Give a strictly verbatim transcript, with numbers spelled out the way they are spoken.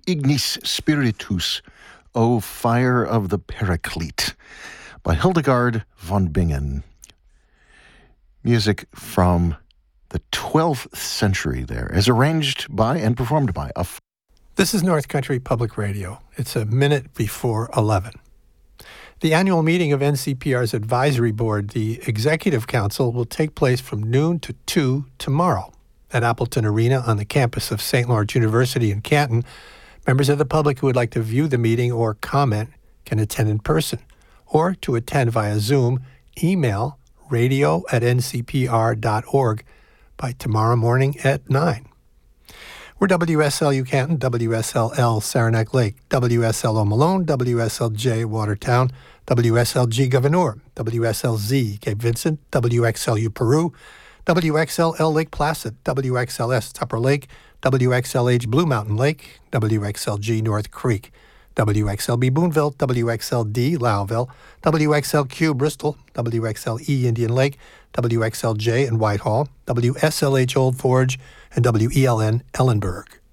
Ignis Spiritus, O Fire of the Paraclete, by Hildegard von Bingen. Music from the twelfth century there, as arranged by and performed by a... F- This is North Country Public Radio. It's a minute before eleven. The annual meeting of N C P R's Advisory Board, the Executive Council, will take place from noon to two tomorrow at Appleton Arena on the campus of Saint Lawrence University in Canton. Members of the public who would like to view the meeting or comment can attend in person, or to attend via Zoom, email radio at n c p r dot org by tomorrow morning at nine. We're W S L U Canton, W S L L Saranac Lake, W S L O Malone, W S L J Watertown, W S L G Gouverneur, W S L Z Cape Vincent, W X L U Peru, W X L L Lake Placid, W X L S Tupper Lake, W X L H Blue Mountain Lake, W X L G North Creek, W X L B Boonville, W X L D Lowville, W X L Q Bristol, W X L E Indian Lake, W X L J in Whitehall, W S L H Old Forge, and W E L N Ellenburg.